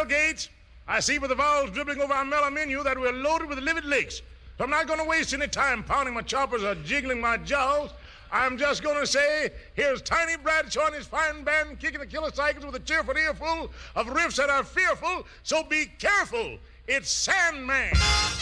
Well, Gates, I see by the vowels dribbling over our mellow menu that we're loaded with livid licks. So I'm not going to waste any time pounding my choppers or jiggling my jaws. I'm just going to say, here's Tiny Bradshaw and his fine band kicking the killer cycles with a cheerful earful of riffs that are fearful, so be careful. It's Sandman.